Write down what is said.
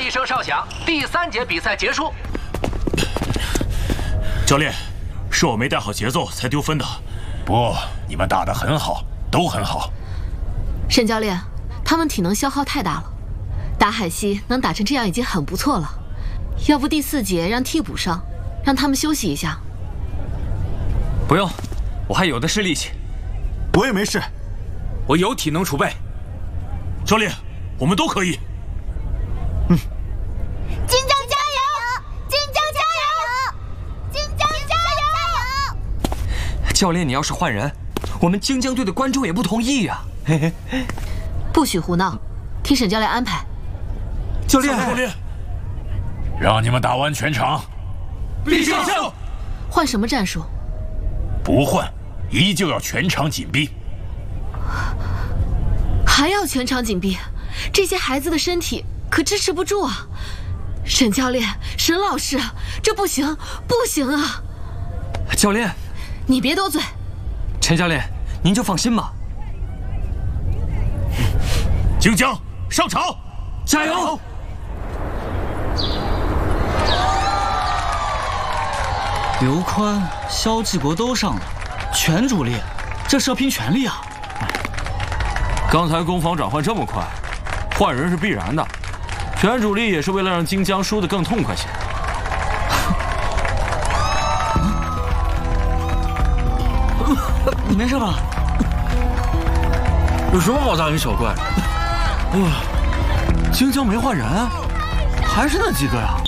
一声哨响，第3节比赛结束。 教练，是我没带好节奏才丢分的。 不，你们打得很好，都很好。 沈教练，他们体能消耗太大了，打海西能打成这样已经很不错了。要不第4节让替补上，让他们休息一下。 不用，我还有的是力气。 我也没事， 我有体能储备。 教练，我们都可以。 金江加油！金江加油！金江加油！ 教练，你要是换人，我们京江队的观众也不同意呀。嘿嘿， 不许胡闹，听沈教练安排。 教练， 让你们打完全场。 立正。 换什么战术？ 不换，依旧要全场紧逼。 还要全场紧逼，这些孩子的身体可支持不住啊！沈教练，沈老师，这不行，不行啊！ 教练， 你别多嘴。 陈教练，您就放心吧。 京江上场， 加油！ 刘宽、肖继国都上了，全主力，这是要拼全力啊！ 刚才攻防转换这么快，换人是必然的。全主力也是为了让京江输得更痛快些。 你没事吧？ 有什么好大惊小怪？京江没换人，还是那几个呀。